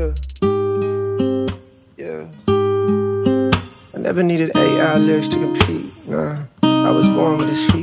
Yeah, yeah. I never needed AI lyrics to compete, nah. I was born with this heat.